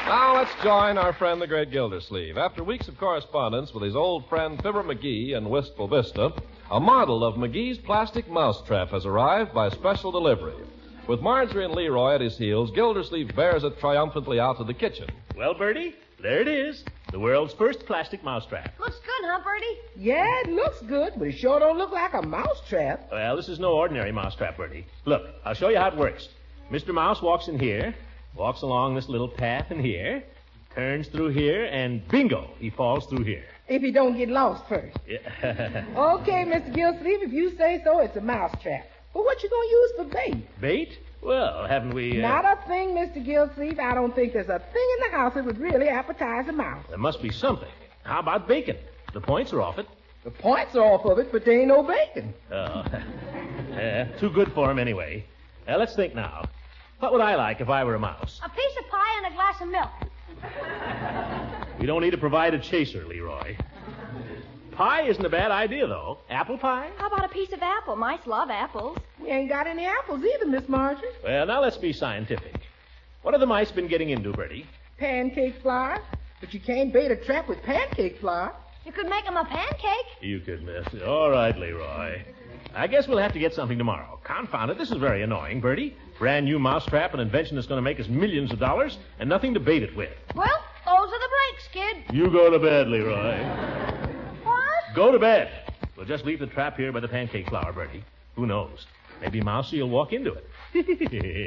Now let's join our friend, the great Gildersleeve. After weeks of correspondence with his old friend Fibber McGee in Wistful Vista, a model of McGee's plastic mousetrap has arrived by special delivery. With Marjorie and Leroy at his heels, Gildersleeve bears it triumphantly out to the kitchen. Well, Bertie, there it is. The world's first plastic mousetrap. Looks good, huh, Bertie? Yeah, it looks good, but it sure don't look like a mousetrap. Well, this is no ordinary mousetrap, Bertie. Look, I'll show you how it works. Mr. Mouse walks in here, walks along this little path in here, turns through here, and bingo, he falls through here. If he don't get lost first. Yeah. Okay, Mr. Gildersleeve, if you say so, it's a mousetrap. But what you gonna use for bait? Bait? Well, haven't we... Not a thing, Mr. Gildersleeve. I don't think there's a thing in the house that would really appetize a mouse. There must be something. How about bacon? The points are off it. The points are off of it, but there ain't no bacon. Oh, too good for him anyway. Let's think now. What would I like if I were a mouse? A piece of pie and a glass of milk. We don't need to provide a chaser, Leroy. Pie isn't a bad idea, though. Apple pie? How about a piece of apple? Mice love apples. We ain't got any apples either, Miss Marjorie. Well, now let's be scientific. What have the mice been getting into, Bertie? Pancake flour. But you can't bait a trap with pancake flour. You could make them a pancake. You could miss. All right, Leroy. I guess we'll have to get something tomorrow. Confound it, this is very annoying, Bertie. Brand new mousetrap, an invention that's going to make us millions of dollars, and nothing to bait it with. Well, those are the breaks, kid. You go to bed, Leroy. What? Go to bed. We'll just leave the trap here by the pancake flour, Bertie. Who knows? Maybe Mousie will walk into it.